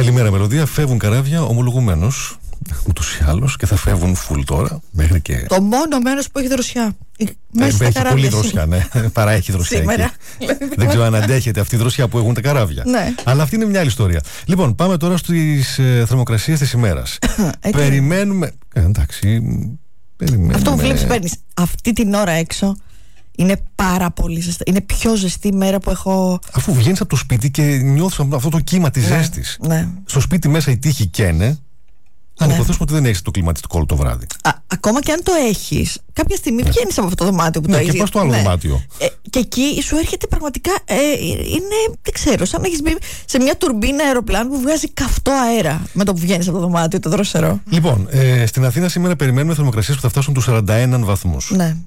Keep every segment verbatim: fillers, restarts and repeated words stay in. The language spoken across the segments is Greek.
Καλημέρα, Μελωδία. Φεύγουν καράβια ομολογουμένως. Ούτως ή άλλως και θα φεύγουν φουλ τώρα. Μέχρι και... Το μόνο μέρος που έχει δροσιά. Μέσα ε, στα έχει πολύ δροσιά, ναι. Παρά έχει δροσιά. Σήμερα. Δεν ξέρω αν αντέχετε αυτή η δροσιά που έχουν τα καράβια. Ναι. Αλλά αυτή είναι μια άλλη ιστορία. Λοιπόν, πάμε τώρα στις ε, θερμοκρασίες της ημέρας. Περιμένουμε. Ε, εντάξει. Περιμένουμε. Αυτό που βλέπεις, παίρνεις αυτή την ώρα έξω. Είναι πάρα πολύ ζεστή. Είναι πιο ζεστή μέρα που έχω. Αφού βγαίνεις από το σπίτι και νιώθεις αυτό το κύμα της ναι, ζέστης. Ναι. Στο σπίτι μέσα η τύχη καίνε. Αν ναι. υποθέσουμε ότι δεν έχεις το κλιματιστικό όλο το βράδυ. Α, ακόμα και αν το έχεις, κάποια στιγμή ναι. βγαίνεις από αυτό το δωμάτιο που ναι, το έχεις. Και πας στο άλλο ναι. δωμάτιο. Ε, και εκεί σου έρχεται πραγματικά. Ε, είναι, δεν ξέρω, σαν να έχεις μπει σε μια τουρμπίνα αεροπλάνου που βγάζει καυτό αέρα με το που βγαίνεις από το δωμάτιο, το δροσερό. Λοιπόν, ε, στην Αθήνα σήμερα περιμένουμε θερμοκρασίες που θα φτάσουν τους σαράντα ένα βαθμούς. Ναι.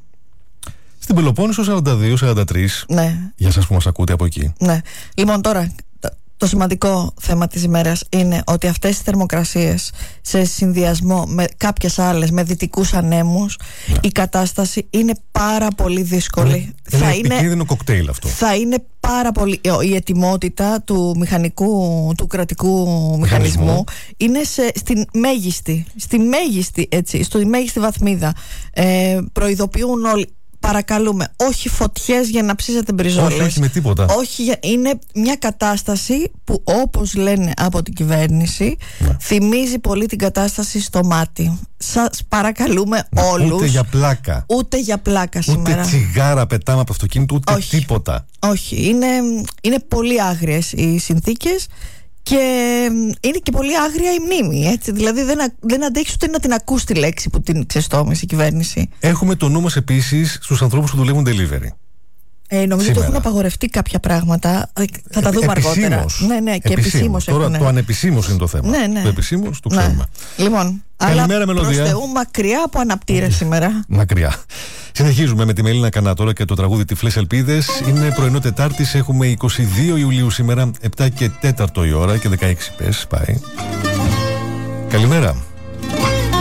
Στην Πελοπόννησο σαράντα δύο σαράντα τρία. Ναι. Για εσάς που μας ακούτε από εκεί. Ναι. Λοιπόν, τώρα. Το σημαντικό θέμα της ημέρας είναι ότι αυτές οι θερμοκρασίες σε συνδυασμό με κάποιες άλλες, με δυτικούς ανέμους, ναι. η κατάσταση είναι πάρα πολύ δύσκολη. Είναι, θα είναι επικίνδυνο κοκτέιλ αυτό. Θα είναι πάρα πολύ. Η ετοιμότητα του μηχανικού, του κρατικού μηχανισμού, μηχανισμού είναι σε, στην μέγιστη, στη μέγιστη, έτσι, στο μέγιστη βαθμίδα. Ε, προειδοποιούν όλοι. Παρακαλούμε, όχι φωτιές για να ψήσετε μπριζόλες. Όχι, όχι με τίποτα. Όχι, είναι μια κατάσταση που, όπως λένε από την κυβέρνηση, ναι. θυμίζει πολύ την κατάσταση στο μάτι. Σας παρακαλούμε ναι, όλους. Ούτε για πλάκα. Ούτε για πλάκα σήμερα. Ούτε τσιγάρα πετάμε από αυτοκίνητο, ούτε όχι, τίποτα. Όχι, είναι, είναι πολύ άγριες οι συνθήκες. Και είναι και πολύ άγρια η μνήμη, έτσι. Δηλαδή δεν, δεν αντέχεις ούτε να την ακούς τη λέξη που την ξεστόμησε η κυβέρνηση. Έχουμε το νου μας επίσης στους ανθρώπους που δουλεύουν delivery. Ε, νομίζω ότι έχουν απαγορευτεί κάποια πράγματα. Θα τα δούμε επισήμως. αργότερα. Ναι, ναι, και επισήμως. Τώρα έχουν, ναι. το ανεπισήμως είναι το θέμα. Ναι, ναι. Το επισήμως το ξέρουμε. Ναι. Λοιπόν, καλημέρα, αλλά προς Θεού μακριά από αναπτήρες σήμερα. Μακριά. Συνεχίζουμε με τη Μελίνα Κανάτορα και το τραγούδι Τυφλές Ελπίδες. Είναι πρωινό Τετάρτης, έχουμε είκοσι δύο Ιουλίου σήμερα, επτά και τέσσερα η ώρα και δεκαέξι πες πάει. Καλημέρα.